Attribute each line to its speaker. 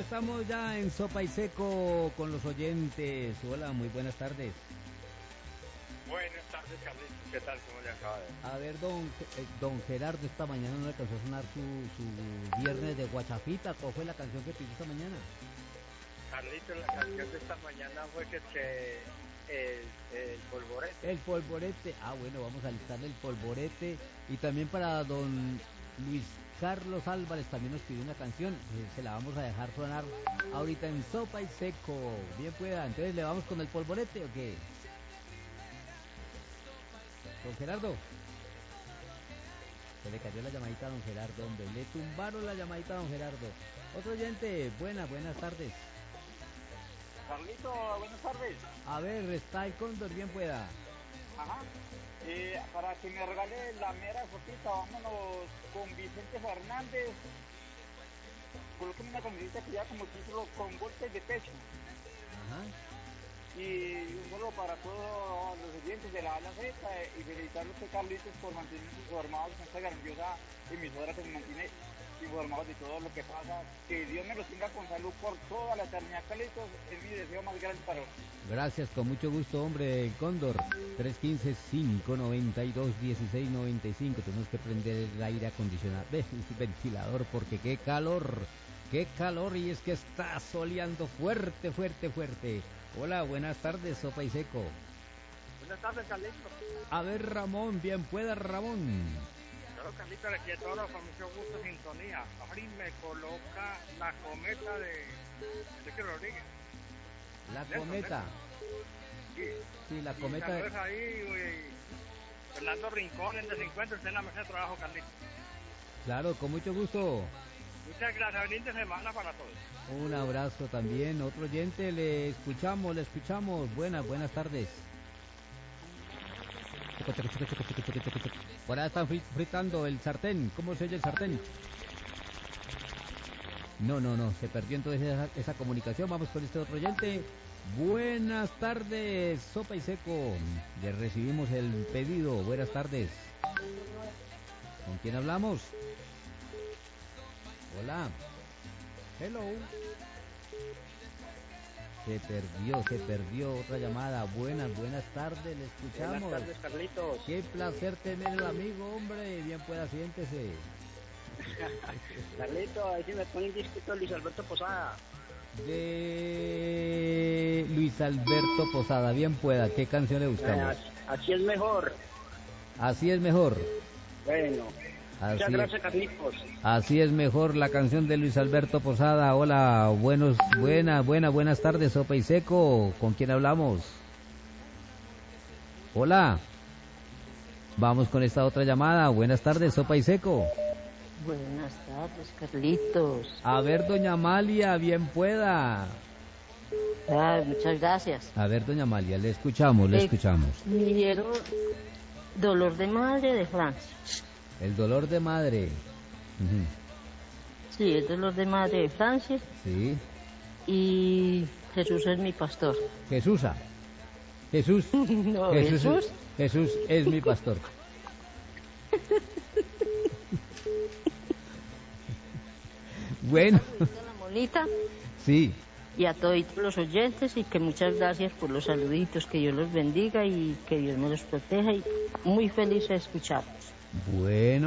Speaker 1: estamos ya en Sopa y Seco con los oyentes. Hola, muy buenas tardes.
Speaker 2: Buenas tardes, Carlitos. ¿Qué tal? ¿Cómo le acaba de ir?
Speaker 1: A ver, don Gerardo, esta mañana no le alcanzó a sonar su viernes de guachafita. ¿Cuál fue la canción que pidió esta mañana?
Speaker 2: Carlitos, la canción de esta mañana fue que el polvorete.
Speaker 1: El polvorete. Ah, bueno, vamos a listarle el polvorete. Y también para don Luis Carlos Álvarez también nos pidió una canción. Se la vamos a dejar sonar ahorita en Sopa y Seco. Bien pueda. Entonces, ¿le vamos con el polvorete o qué? Don Gerardo. Se le cayó la llamadita a don Gerardo, hombre. Le tumbaron la llamadita a don Gerardo. Otro oyente. Buenas tardes.
Speaker 3: Carlito, buenas tardes.
Speaker 1: A ver, está el cóndor, bien pueda.
Speaker 3: Ajá. Para que me regale la mera fotita, vámonos con Vicente Fernández. Colóqueme una camiseta que ya como título con golpes de pecho.
Speaker 1: Ajá.
Speaker 3: Y un saludo para todos los oyentes de la Ala Z y felicitarlos a Carlitos por mantenernos informados con esta grandiosa emisora que me mantiene informados de todo lo que pasa. Que Dios me los tenga con salud por toda la eternidad, Carlitos, es mi deseo más grande para hoy.
Speaker 1: Gracias, con mucho gusto, hombre. Cóndor, 315-592-1695. Tenemos que prender el aire acondicionado, el ventilador, porque qué calor, y es que está soleando fuerte. Hola, buenas tardes, Sopa y Seco.
Speaker 2: Buenas tardes, Carlitos.
Speaker 1: A ver, Ramón, bien pueda, Ramón.
Speaker 2: Claro, Carlitos, aquí a todos con mucho gusto, sintonía. Ahora me coloca la cometa de Enrique Rodríguez.
Speaker 1: La cometa. Sí, la cometa.
Speaker 2: Y ahí, Fernando Rincón, el de 50, usted en la mesa de trabajo, Carlitos.
Speaker 1: Claro, con mucho gusto.
Speaker 2: Muchas gracias, feliz de semana para todos.
Speaker 1: Un abrazo también. Otro oyente, le escuchamos. Buenas tardes. Por ahí están fritando el sartén. ¿Cómo se oye el sartén? No, se perdió entonces esa comunicación. Vamos con este otro oyente. Buenas tardes, Sopa y Seco. Le recibimos el pedido. Buenas tardes. ¿Con quién hablamos? Hola. Hello. Se perdió otra llamada. Buenas tardes, le escuchamos.
Speaker 3: Buenas tardes, Carlitos.
Speaker 1: Qué placer tener el amigo, hombre. Bien pueda, siéntese.
Speaker 3: Carlito, ahí se me pone un disquito de Luis Alberto Posada.
Speaker 1: De Luis Alberto Posada, bien pueda. ¿Qué canción le buscamos?
Speaker 3: Así es mejor.
Speaker 1: Así es mejor.
Speaker 3: Bueno. Muchas gracias, Carlitos.
Speaker 1: Así es mejor, la canción de Luis Alberto Posada. Hola, buenas tardes, Sopa y Seco. ¿Con quién hablamos? Hola. Vamos con esta otra llamada. Buenas tardes, Sopa y Seco.
Speaker 4: Buenas tardes, Carlitos.
Speaker 1: A ver, doña Amalia, bien pueda.
Speaker 4: Muchas gracias.
Speaker 1: A ver, doña Amalia, le escuchamos.
Speaker 4: Quiero Dolor de Madre de Francia.
Speaker 1: El dolor de madre.
Speaker 4: Sí, el dolor de madre de Francia.
Speaker 1: Sí.
Speaker 4: Y Jesús es mi pastor.
Speaker 1: Jesús.
Speaker 4: No, Jesús
Speaker 1: es mi pastor. Bueno.
Speaker 4: La monita.
Speaker 1: Sí.
Speaker 4: Y a todos los oyentes, y que muchas gracias por los saluditos, que Dios los bendiga y que Dios me los proteja, y muy feliz de escucharlos.
Speaker 1: Bueno.